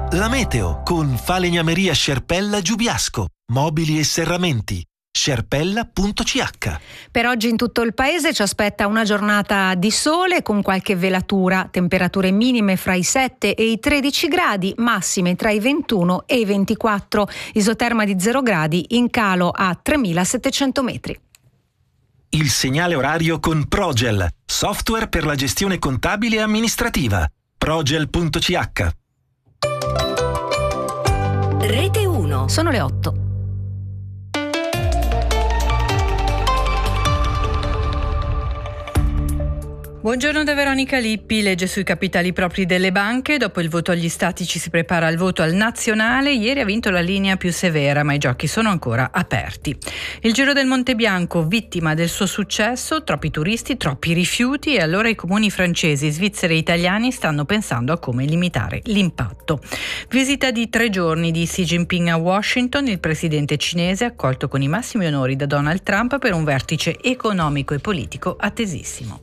La meteo con Falegnameria Scerpella Giubiasco. Mobili e serramenti. Scerpella.ch. Per oggi in tutto il paese ci aspetta una giornata di sole con qualche velatura, temperature minime fra i 7 e i 13 gradi, massime tra i 21 e i 24, isoterma di 0 gradi in calo a 3700 metri. Il segnale orario con Progel, software per la gestione contabile e amministrativa. Progel.ch. Rete 1. Sono le 8. Buongiorno da Veronica Lippi. Legge sui capitali propri delle banche. Dopo il voto agli stati ci si prepara al voto al nazionale. Ieri ha vinto la linea più severa, ma i giochi sono ancora aperti. Il Giro del Monte Bianco, vittima del suo successo, troppi turisti, troppi rifiuti, e allora i comuni francesi, svizzeri e italiani stanno pensando a come limitare l'impatto. Visita di 3 giorni di Xi Jinping a Washington, il presidente cinese accolto con i massimi onori da Donald Trump per un vertice economico e politico attesissimo.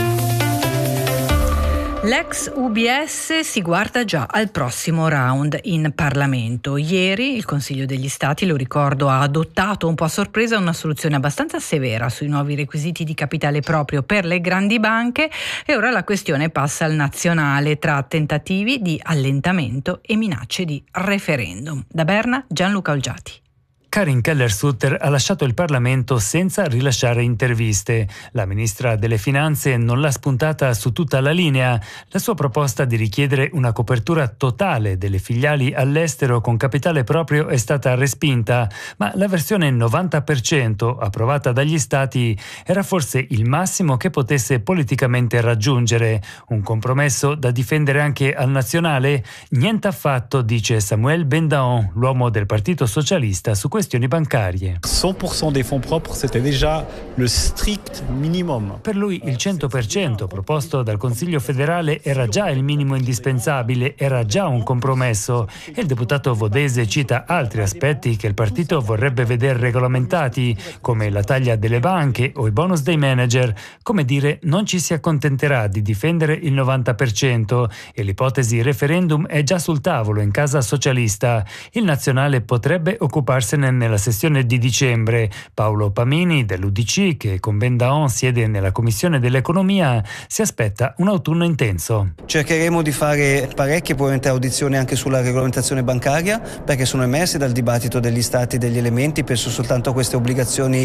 L'ex UBS si guarda già al prossimo round in Parlamento. Ieri il Consiglio degli Stati, lo ricordo, ha adottato un po' a sorpresa una soluzione abbastanza severa sui nuovi requisiti di capitale proprio per le grandi banche, e ora la questione passa al nazionale tra tentativi di allentamento e minacce di referendum. Da Berna, Gianluca Olgiati. Karin Keller-Sutter ha lasciato il Parlamento senza rilasciare interviste. La ministra delle Finanze non l'ha spuntata su tutta la linea. La sua proposta di richiedere una copertura totale delle filiali all'estero con capitale proprio è stata respinta, ma la versione 90% approvata dagli Stati era forse il massimo che potesse politicamente raggiungere. Un compromesso da difendere anche al nazionale? Niente affatto, dice Samuel Bendaon, l'uomo del Partito Socialista, su questioni bancarie. 100% dei fonds propres, c'était déjà le strict minimum. Per lui il 100% proposto dal Consiglio federale era già il minimo indispensabile, era già un compromesso, e il deputato vodese cita altri aspetti che il partito vorrebbe vedere regolamentati, come la taglia delle banche o i bonus dei manager. Come dire, non ci si accontenterà di difendere il 90%, e l'ipotesi referendum è già sul tavolo in casa socialista. Il nazionale potrebbe occuparsene nella sessione di dicembre. Paolo Pamini dell'UDC, che con Bendaon siede nella Commissione dell'Economia, si aspetta un autunno intenso. Cercheremo di fare parecchie probabilmente audizioni anche sulla regolamentazione bancaria, perché sono emersi dal dibattito degli stati degli elementi. Penso soltanto a queste obbligazioni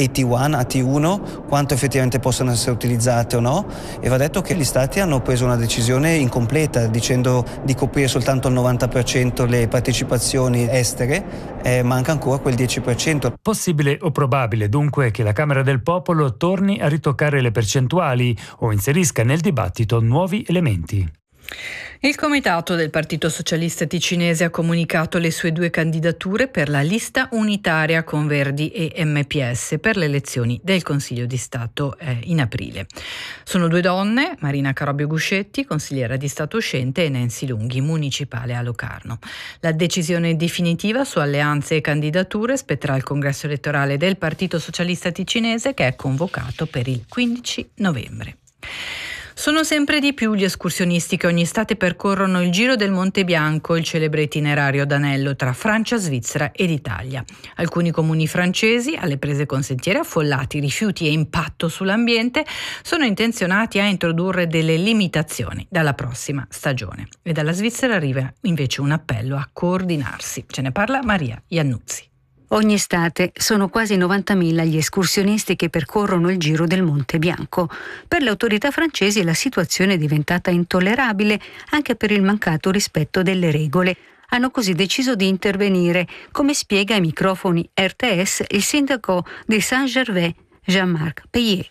AT1, quanto effettivamente possono essere utilizzate o no, e va detto che gli stati hanno preso una decisione incompleta dicendo di coprire soltanto il 90% le partecipazioni estere, manca ancora quel 10%. Possibile o probabile dunque che la Camera del Popolo torni a ritoccare le percentuali o inserisca nel dibattito nuovi elementi. Il comitato del Partito Socialista Ticinese ha comunicato le sue 2 candidature per la lista unitaria con Verdi e MPS per le elezioni del Consiglio di Stato in aprile. Sono 2 donne, Marina Carobio Guscetti, consigliera di Stato uscente, e Nancy Lunghi, municipale a Locarno. La decisione definitiva su alleanze e candidature spetterà al congresso elettorale del Partito Socialista Ticinese, che è convocato per il 15 novembre. Sono sempre di più gli escursionisti che ogni estate percorrono il Giro del Monte Bianco, il celebre itinerario ad anello tra Francia, Svizzera ed Italia. Alcuni comuni francesi, alle prese con sentieri affollati, rifiuti e impatto sull'ambiente, sono intenzionati a introdurre delle limitazioni dalla prossima stagione. E dalla Svizzera arriva invece un appello a coordinarsi. Ce ne parla Maria Iannuzzi. Ogni estate sono quasi 90.000 gli escursionisti che percorrono il Giro del Monte Bianco. Per le autorità francesi la situazione è diventata intollerabile anche per il mancato rispetto delle regole. Hanno così deciso di intervenire, come spiega ai microfoni RTS il sindaco di Saint-Gervais, Jean-Marc Payet.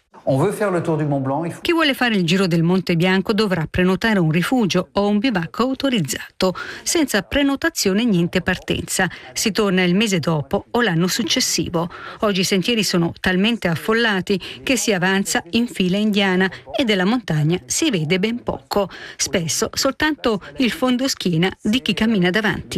Chi vuole fare il Giro del Monte Bianco dovrà prenotare un rifugio o un bivacco autorizzato. Senza prenotazione niente partenza. Si torna il mese dopo o l'anno successivo. Oggi i sentieri sono talmente affollati che si avanza in fila indiana e della montagna si vede ben poco. Spesso soltanto il fondoschiena di chi cammina davanti.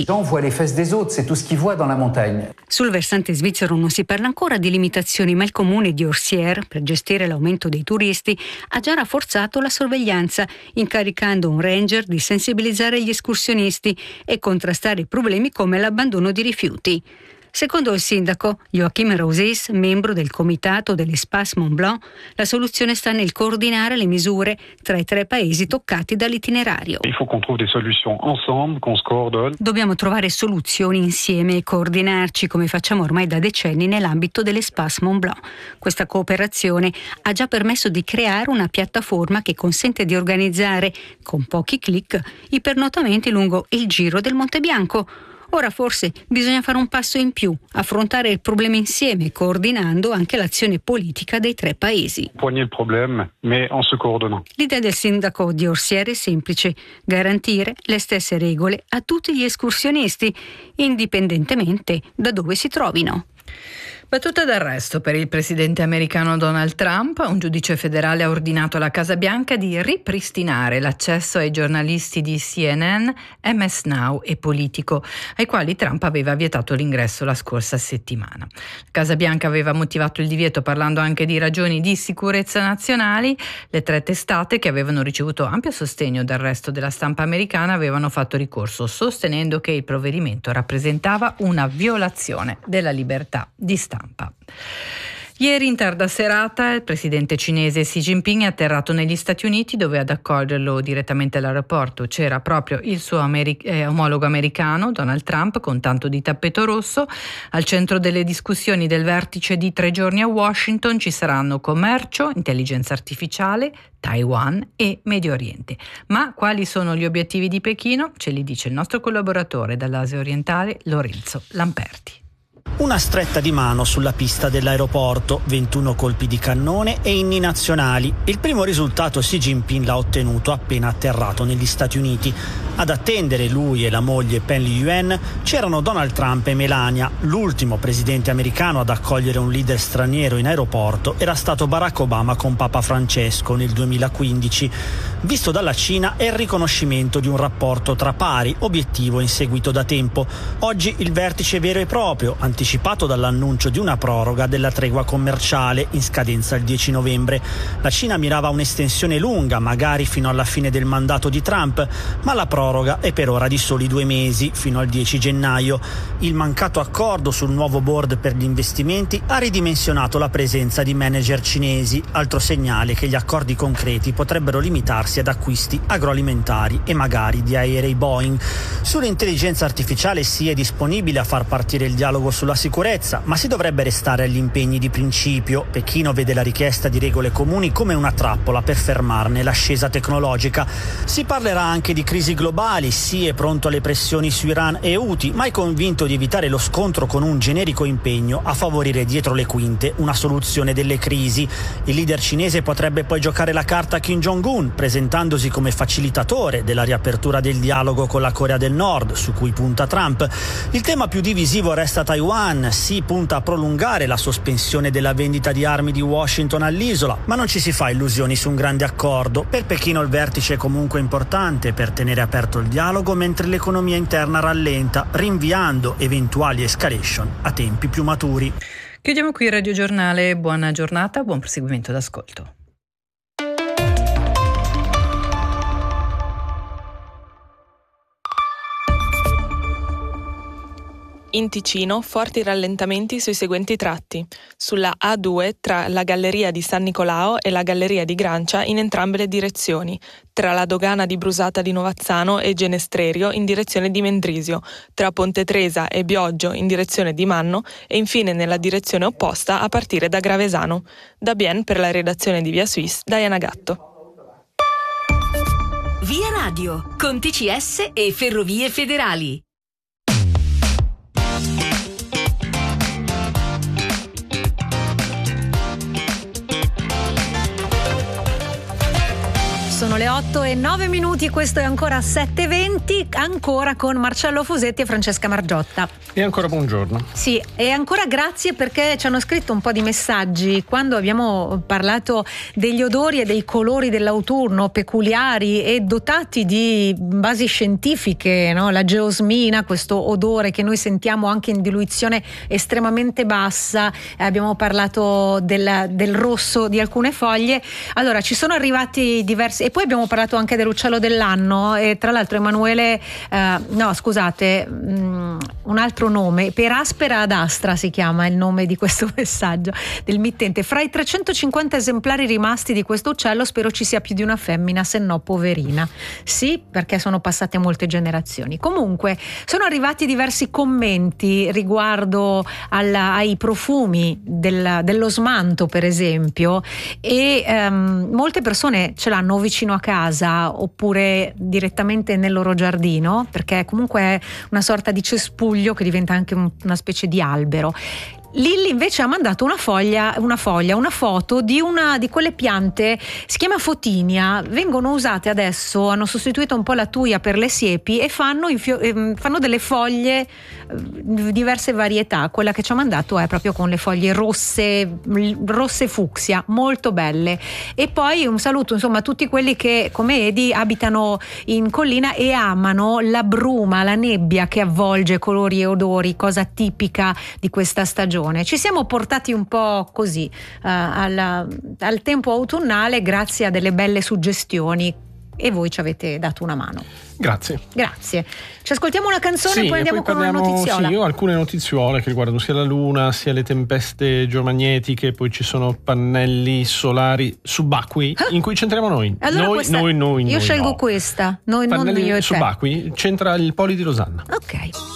Sul versante svizzero non si parla ancora di limitazioni, ma il comune di Orsières, per gestire la l'aumento dei turisti, ha già rafforzato la sorveglianza, incaricando un ranger di sensibilizzare gli escursionisti e contrastare problemi come l'abbandono di rifiuti. Secondo il sindaco Joachim Rosis, membro del comitato dell'Espace Mont Blanc, la soluzione sta nel coordinare le misure tra i 3 paesi toccati dall'itinerario. Dobbiamo trovare soluzioni insieme e coordinarci come facciamo ormai da decenni nell'ambito dell'Espace Mont Blanc. Questa cooperazione ha già permesso di creare una piattaforma che consente di organizzare, con pochi clic, i pernottamenti lungo il Giro del Monte Bianco. Ora forse bisogna fare un passo in più, affrontare il problema insieme, coordinando anche l'azione politica dei 3 paesi. L'idea del sindaco di Orsières è semplice: garantire le stesse regole a tutti gli escursionisti, indipendentemente da dove si trovino. Battuta d'arresto per il presidente americano Donald Trump. Un giudice federale ha ordinato alla Casa Bianca di ripristinare l'accesso ai giornalisti di CNN, MS Now e Politico, ai quali Trump aveva vietato l'ingresso la scorsa settimana. La Casa Bianca aveva motivato il divieto parlando anche di ragioni di sicurezza nazionali. Le 3 testate, che avevano ricevuto ampio sostegno dal resto della stampa americana, avevano fatto ricorso, sostenendo che il provvedimento rappresentava una violazione della libertà di stampa. Ieri in tarda serata il presidente cinese Xi Jinping è atterrato negli Stati Uniti, dove ad accoglierlo direttamente all'aeroporto c'era proprio il suo omologo americano Donald Trump, con tanto di tappeto rosso. Al centro delle discussioni del vertice di 3 giorni a Washington ci saranno commercio, intelligenza artificiale, Taiwan e Medio Oriente. Ma quali sono gli obiettivi di Pechino? Ce li dice il nostro collaboratore dall'Asia orientale Lorenzo Lamperti. Una stretta di mano sulla pista dell'aeroporto, 21 colpi di cannone e inni nazionali. Il primo risultato Xi Jinping l'ha ottenuto appena atterrato negli Stati Uniti. Ad attendere lui e la moglie Pen Liyuan c'erano Donald Trump e Melania. L'ultimo presidente americano ad accogliere un leader straniero in aeroporto era stato Barack Obama con Papa Francesco nel 2015. Visto dalla Cina è il riconoscimento di un rapporto tra pari, obiettivo inseguito da tempo. Oggi il vertice vero e proprio, anticipato dall'annuncio di una proroga della tregua commerciale in scadenza il 10 novembre. La Cina mirava un'estensione lunga, magari fino alla fine del mandato di Trump, ma la proroga è per ora di soli 2 mesi, fino al 10 gennaio. Il mancato accordo sul nuovo board per gli investimenti ha ridimensionato la presenza di manager cinesi, altro segnale che gli accordi concreti potrebbero limitarsi ad acquisti agroalimentari e magari di aerei Boeing. Sull'intelligenza artificiale si è disponibile a far partire il dialogo sulla sicurezza, ma si dovrebbe restare agli impegni di principio. Pechino vede la richiesta di regole comuni come una trappola per fermarne l'ascesa tecnologica. Si parlerà anche di crisi globali, Xi è pronto alle pressioni su Iran e Houthi, ma è convinto di evitare lo scontro con un generico impegno a favorire dietro le quinte una soluzione delle crisi. Il leader cinese potrebbe poi giocare la carta Kim Jong-un, presentandosi come facilitatore della riapertura del dialogo con la Corea del Nord, su cui punta Trump. Il tema più divisivo resta Taiwan. Xi punta a prolungare la sospensione della vendita di armi di Washington all'isola, ma non ci si fa illusioni su un grande accordo. Per Pechino il vertice è comunque importante per tenere aperto il dialogo mentre l'economia interna rallenta, rinviando eventuali escalation a tempi più maturi. Chiudiamo qui il Radio Giornale. Buona giornata, buon proseguimento d'ascolto. In Ticino, forti rallentamenti sui seguenti tratti. Sulla A2 tra la Galleria di San Nicolao e la Galleria di Grancia in entrambe le direzioni, tra la dogana di Brusata di Novazzano e Genestrerio in direzione di Mendrisio, tra Ponte Tresa e Bioggio in direzione di Manno e infine nella direzione opposta a partire da Gravesano. Da Bien per la redazione di Via Suisse, Diana Gatto. Via Radio, con TCS e Ferrovie Federali. Sono le 8:09, questo è ancora 7:20, ancora con Marcello Fusetti e Francesca Margiotta. E ancora buongiorno. Sì, e ancora grazie perché ci hanno scritto un po' di messaggi quando abbiamo parlato degli odori e dei colori dell'autunno peculiari e dotati di basi scientifiche, no? La geosmina, questo odore che noi sentiamo anche in diluizione estremamente bassa, abbiamo parlato del rosso di alcune foglie. Allora, ci sono arrivati diversi, e poi abbiamo parlato anche dell'uccello dell'anno, e tra l'altro Emanuele un altro nome, per aspera ad astra si chiama il nome di questo messaggio del mittente. Fra i 350 esemplari rimasti di questo uccello spero ci sia più di una femmina, se no poverina. Sì, perché sono passate molte generazioni. Comunque sono arrivati diversi commenti riguardo ai profumi dell'osmanto, per esempio, e molte persone ce l'hanno vicino a casa oppure direttamente nel loro giardino, perché comunque è una sorta di cespuglio che diventa anche una specie di albero. Lilli invece ha mandato una foto di una di quelle piante, si chiama fotinia, vengono usate adesso, hanno sostituito un po' la tuia per le siepi e fanno delle foglie di diverse varietà. Quella che ci ha mandato è proprio con le foglie rosse fucsia, molto belle. E poi un saluto insomma a tutti quelli che come Edi abitano in collina e amano la bruma, la nebbia che avvolge colori e odori, cosa tipica di questa stagione. Ci siamo portati un po' così al tempo autunnale grazie a delle belle suggestioni e voi ci avete dato una mano. Grazie. Ci ascoltiamo una canzone e poi andiamo con una notiziola. Sì, io ho alcune notiziole che riguardano sia la luna sia le tempeste geomagnetiche, poi ci sono pannelli solari subacquei in cui c'entriamo noi. Allora noi io scelgo no. questa. Noi pannelli non io e te. subacquei c'entra il Poli di Losanna. Ok.